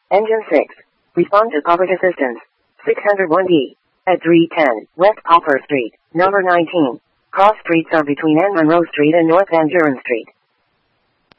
Engine 6. Respond to public assistance. 601D. At 310 West Poplar Street, number 19. Cross streets are between N. Monroe Street and North Van Buren Street.